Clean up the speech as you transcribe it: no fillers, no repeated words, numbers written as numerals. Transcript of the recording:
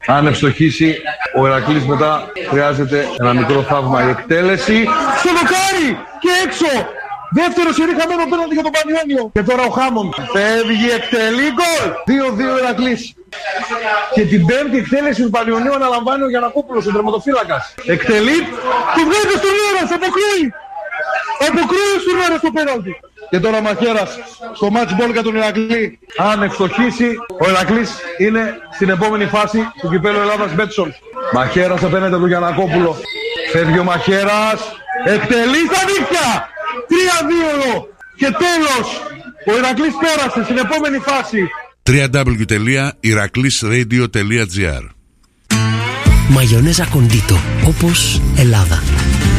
Αν ευστοχίσει ο Ηρακλής μετά χρειάζεται ένα μικρό θαύμα η εκτέλεση. Στο δοκάρι και έξω. Δεύτερο σερί χαμένο πέναντι για τον Πανιόνιο. Και τώρα ο Χάμον φεύγει, εκτελεί γκολ. 2-2 Ηρακλής. Και την πέμπτη εκτέλεση του Πανιονίου αναλαμβάνει ο Γιαννακόπουλος, ο τερματοφύλακας. Εκτελεί, του βγάζει στον Λέρας, αποκρούει. Αποκρούει στον Λέρας το πέναντι. Και τώρα Μαχαίρας στο match ball για τον Ηρακλή. Αν ευστοχίσει, ο Ηρακλής είναι στην επόμενη φάση του κυπέλλου Ελλάδας Μπέτσον. Μαχαίρας απέναντι του Γιαννακόπουλο. Φεύγει ο Μαχαίρας, εκτελεί στα δίχτυα. 3-2 και τέλος. Ο Ηρακλής πέρασε στην επόμενη φάση. www.iraklisradio.gr. Μαγιονέζα Κοντίτο, όπως Ελλάδα.